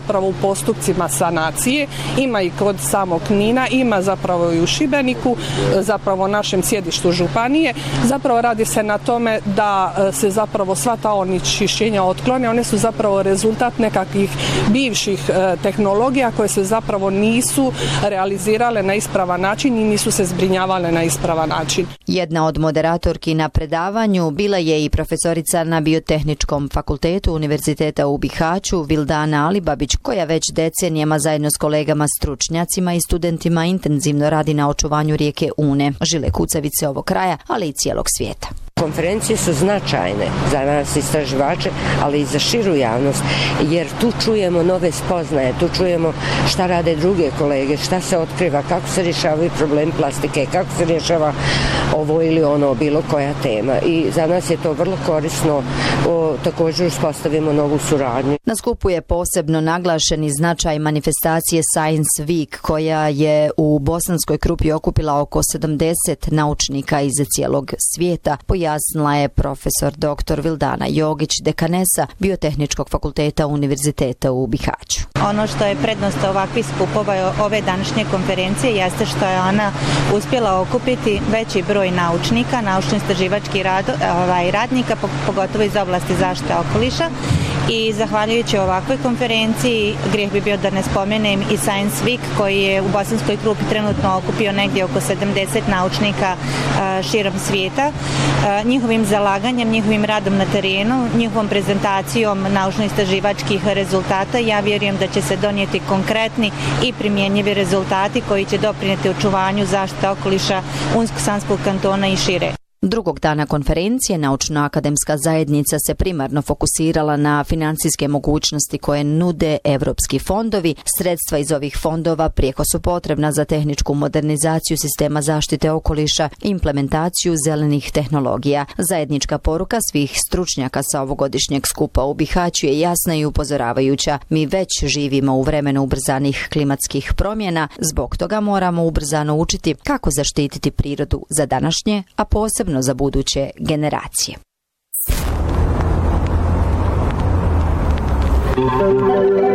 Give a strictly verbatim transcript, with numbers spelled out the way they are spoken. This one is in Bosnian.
zapravo u postupcima sanacije, ima i kod samog Knina, ima zapravo i u Šibeniku, zapravo našem sjedištu županije. Zapravo radi se na tome da se zapravo sva ta onečišćenja otklone, one su zapravo rezultat nekakvih bivših tehnologija koje se zapravo nisu realizirale na ispravan način i nisu se zbrinjavale na ispravan način. Jedna od moderatorki na predavanju bila je i profesorica na Biotehničkom fakultetu Univerziteta u Bihaću Vildana Alibabić, koja već decenijama zajedno s kolegama stručnjacima i studentima intenzivno radi na očuvanju rijeke Une, žile kucavice ovog kraja, ali i cijelog svijeta. Konferencije su značajne za nas istraživače, ali i za širu javnost, jer tu čujemo nove spoznaje, tu čujemo šta rade druge kolege, šta se otkriva, kako se rješavaju problemi plastike, kako se rješava ovo ili ono, bilo koja tema. I za nas je to vrlo korisno, o, također uspostavimo novu suradnju. Na skupu je posebno naglašeni značaj manifestacije Science Week, koja je u Bosanskoj Krupi okupila oko sedamdeset naučnika iz cijelog svijeta, pojasnila je profesor doktor Vildana Jogić, dekanesa Biotehničkog fakulteta Univerziteta u Bihaću. Ono što je prednost ovakvih skupova ove današnje konferencije jeste što je ona uspjela okupiti veći broj naučnika, naučno-istraživačkih ovaj, radnika, pogotovo iz oblasti zaštite okoliša. I zahvaljujući ovakvoj konferenciji, grijeh bi bio da ne spomenem i Science Week, koji je u Bosanskoj Krupi trenutno okupio negdje oko sedamdeset naučnika širom svijeta. Njihovim zalaganjem, njihovim radom na terenu, njihovom prezentacijom naučno-istraživačkih rezultata, ja vjerujem da će se donijeti konkretni i primjenjivi rezultati koji će doprinijeti očuvanju zaštite okoliša Unsko-Sanskog kantona i šire. Drugog dana konferencije naučno-akademska zajednica se primarno fokusirala na financijske mogućnosti koje nude evropski fondovi. Sredstva iz ovih fondova prijeko su potrebna za tehničku modernizaciju sistema zaštite okoliša i implementaciju zelenih tehnologija. Zajednička poruka svih stručnjaka sa ovogodišnjeg skupa u Bihaću je jasna i upozoravajuća. Mi već živimo u vremenu ubrzanih klimatskih promjena, zbog toga moramo ubrzano učiti kako zaštititi prirodu za današnje, a posebno za buduće generacije.